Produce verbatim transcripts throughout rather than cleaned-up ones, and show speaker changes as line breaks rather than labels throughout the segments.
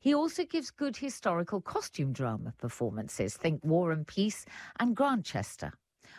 He also gives good historical costume drama performances. Think War and Peace and Grantchester.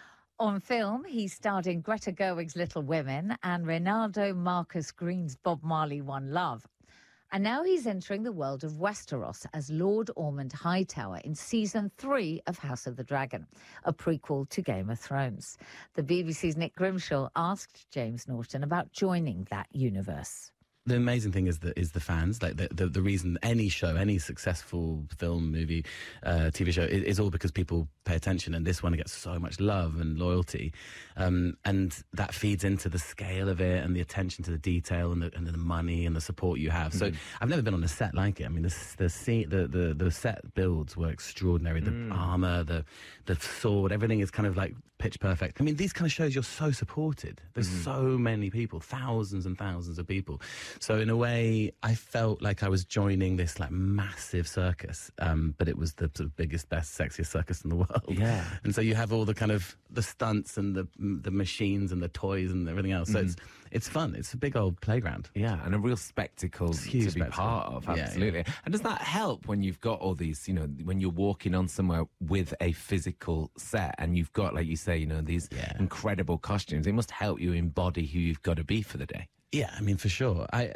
On film, he starred in Greta Gerwig's Little Women and Reynaldo Marcus Green's Bob Marley One Love. And now he's entering the world of Westeros as Lord Ormond Hightower in season three of House of the Dragon, a prequel to Game of Thrones. The B B C's Nick Grimshaw asked James Norton about joining that universe.
The amazing thing is the is the fans. Like the, the the reason any show, any successful film, movie, uh, T V show is, is all because people pay attention, and this one gets so much love and loyalty, um, and that feeds into the scale of it and the attention to the detail and the, and the money and the support you have. Mm. So I've never been on a set like it. I mean, the the scene, the, the the set builds were extraordinary. The mm. armor, the the sword, everything is kind of like pitch perfect. I mean, these kind of shows you're so supported. There's mm. so many people, thousands and thousands of people. So in a way, I felt like I was joining this like massive circus, um, but it was the sort of biggest, best, sexiest circus in the world.
Yeah.
And so you have all the kind of the stunts and the the machines and the toys and everything else. So mm. it's it's fun. It's a big old playground.
Yeah, and a real spectacle to be spectacle. part of. Absolutely. Yeah, yeah. And does that help when you've got all these, you know, when you're walking on somewhere with a physical set and you've got, like you say, you know, these yeah. incredible costumes? It must help you embody who you've got to be for the day.
Yeah, I mean, for sure. I,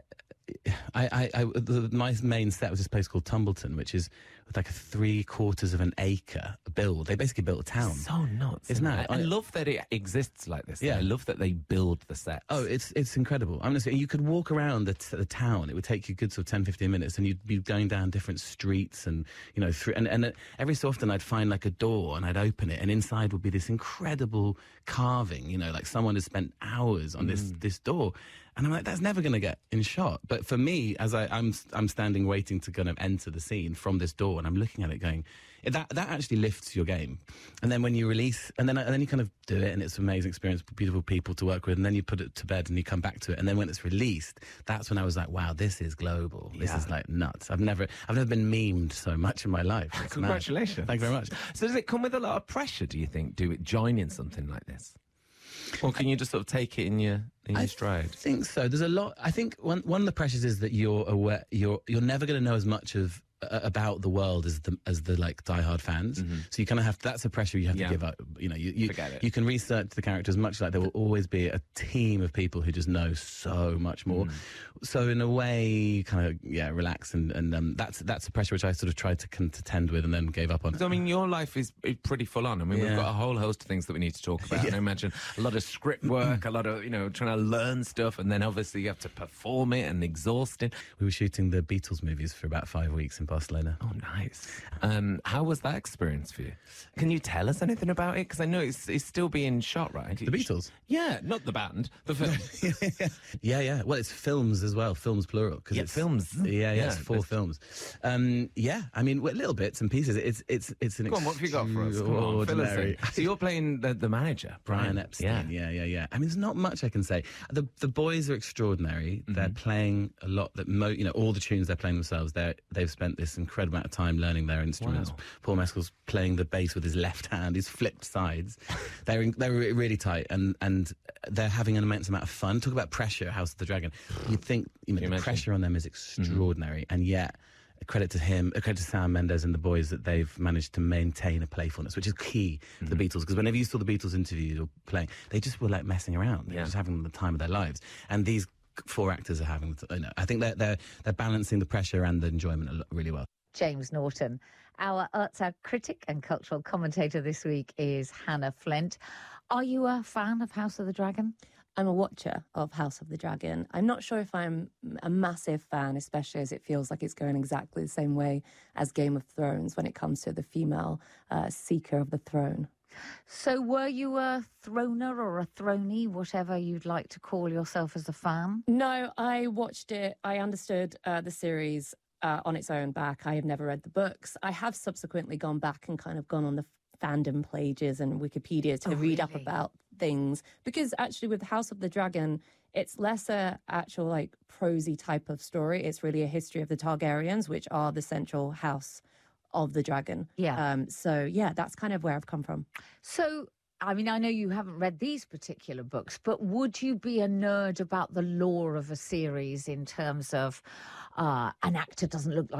I, I, I the, my main set was this place called Tumbleton, which is with like a three quarters of an acre build. They basically built a town.
So nuts,
isn't that?
I, I love that it exists like this.
Yeah,
I love that they build the sets.
Oh, it's it's incredible. I'm gonna say you could walk around the, t- the town. It would take you a good sort of ten, fifteen minutes, and you'd be going down different streets, and you know, through, and and every so often I'd find like a door, and I'd open it, and inside would be this incredible carving. You know, like someone has spent hours on mm. this this door. And I'm like, that's never going to get in shot. But for me, as I, I'm I'm standing waiting to kind of enter the scene from this door, and I'm looking at it going, that that actually lifts your game. And then when you release, and then and then you kind of do it, and it's an amazing experience, beautiful people to work with, and then you put it to bed and you come back to it. And then when it's released, that's when I was like, wow, this is global. This yeah. is like nuts. I've never I've never been memed so much in my life. It's
Congratulations.
Mad. Thank you very much.
So does it come with a lot of pressure, do you think, do it joining something like this? Or can you just sort of take it in your in your
I
stride?
I think so. There's a lot. I think one one of the pressures is that you're aware you're you're never going to know as much of uh, about the world as the as the like diehard fans. Mm-hmm. So you kind of have to, that's a pressure you have
yeah.
to give up. You know, you you,
Forget it.
you can research the characters much like there will always be a team of people who just know so much more. Mm. So in a way, you kind of yeah, relax and and um, that's that's a pressure which I sort of tried to contend with and then gave up on.
So I mean, your life is, is pretty full on. I mean, yeah. we've got a whole host of things that we need to talk about. yeah. And I imagine a lot of script work, a lot of you know trying to learn stuff, and then obviously you have to perform it and exhausting.
We were shooting the Beatles movies for about five weeks in Barcelona.
Oh, nice. Um, how was that experience for you? Can you tell us anything about it? Because I know it's, it's still being shot, right?
The Beatles?
Yeah, not the band, the film.
yeah, yeah, yeah. Well, it's films as well, films plural. Cause
yeah,
it's,
films.
Yeah, yeah, yeah, it's four films. Um, yeah, I mean, little bits and pieces. It's it's it's an
Come on, what have you got for us? Come on, fill us in. So you're playing the, the manager, Brian,
Brian Epstein. Yeah. yeah, yeah, yeah. I mean, there's not much I can say. The the boys are extraordinary. Mm-hmm. They're playing a lot. That mo- you know, all the tunes they're playing themselves. They they've spent this incredible amount of time learning their instruments.
Wow.
Paul Mescal's playing the bass with his left hand. He's flipped sides. they're in, they're really tight, and and they're having an immense amount of fun. Talk about pressure, House of the Dragon. You'd think you know
you
the
imagine?
pressure on them is extraordinary, mm-hmm. and yet. A credit to him, a credit to Sam Mendes and the boys that they've managed to maintain a playfulness, which is key mm-hmm. for the Beatles. Because whenever you saw the Beatles interviewed or playing, they just were like messing around. They yeah. were just having the time of their lives. And these four actors are having, you know, I think they're they're they're balancing the pressure and the enjoyment really well.
James Norton. Our arts critic and cultural commentator this week is Hannah Flint. Are you a fan of House of the Dragon?
I'm a watcher of House of the Dragon. I'm not sure if I'm a massive fan, especially as it feels like it's going exactly the same way as Game of Thrones when it comes to the female uh, seeker of the throne.
So were you a throner or a throney, whatever you'd like to call yourself as a fan?
No, I watched it. I understood uh, the series uh, on its own back. I have never read the books. I have subsequently gone back and kind of gone on the fandom pages and Wikipedia to
oh,
read
really?
up about things, because actually with House of the Dragon, it's less a actual like prosy type of story. It's really a history of the Targaryens, which are the central house of the dragon.
Yeah.
Um, so yeah, that's kind of where I've come from.
So, I mean, I know you haven't read these particular books, but would you be a nerd about the lore of a series in terms of uh, an actor doesn't look like